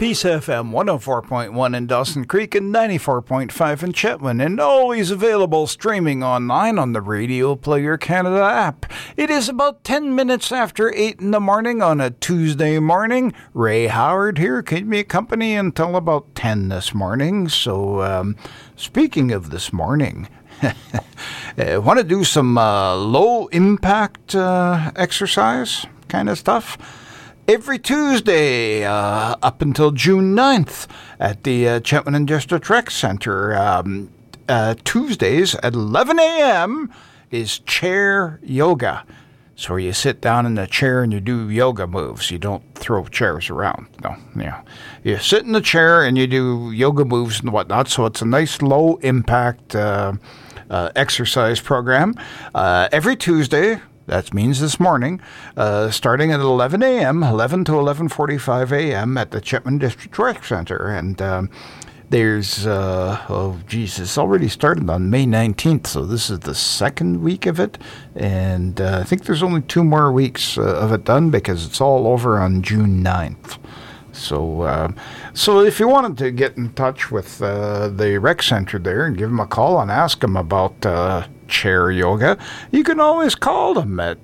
Peace FM 104.1 in Dawson Creek and 94.5 in Chetwynd, and always available streaming online on the Radio Player Canada app. It is about 10 minutes after 8 in the morning on a Tuesday morning. Ray Howard here, keep me company until about 10 this morning. So, speaking of this morning, I want to do some low-impact exercise kind of stuff. Every Tuesday up until June 9th at the Chetwynd and District Rec Center. Tuesdays at 11 a.m. is chair yoga. So you sit down in the chair and you do yoga moves. You don't throw chairs around. No, yeah. You sit in the chair and you do yoga moves and whatnot. So it's a nice low-impact exercise program. Every Tuesday. That means this morning, starting at 11 a.m., 11 to 11:45 a.m. at the Chetwynd District Rec Center. And there's, it's already started on May 19th, so this is the second week of it. And I think there's only 2 more weeks of it done because it's all over on June 9th. So if you wanted to get in touch with the rec center there and give them a call and ask them about chair yoga, you can always call them at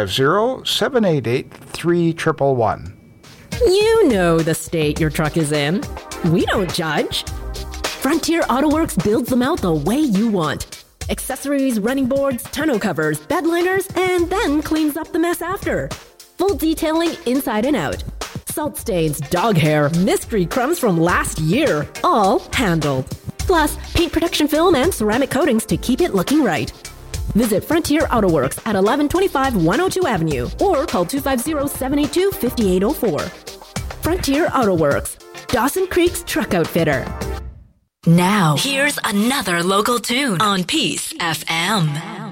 250-788-3111. You know the state your truck is in. We don't judge. Frontier AutoWorks builds them out the way you want. Accessories, running boards, tonneau covers, bed liners, and then cleans up the mess after. Full detailing inside and out. Salt stains, dog hair, mystery crumbs from last year, all handled. Plus, paint protection film and ceramic coatings to keep it looking right. Visit Frontier AutoWorks at 1125 102 Avenue or call 250-782-5804. Frontier AutoWorks, Dawson Creek's truck outfitter. Now, here's another local tune on Peace FM.